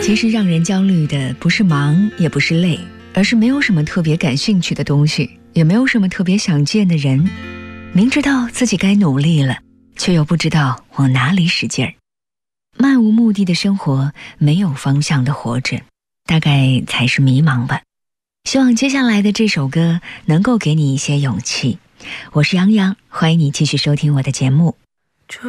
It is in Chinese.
其实让人焦虑的不是忙，也不是累，而是没有什么特别感兴趣的东西，也没有什么特别想见的人。明知道自己该努力了，却又不知道往哪里使劲儿。漫无目的的生活，没有方向的活着，大概才是迷茫吧。希望接下来的这首歌能够给你一些勇气。我是杨洋，欢迎你继续收听我的节目。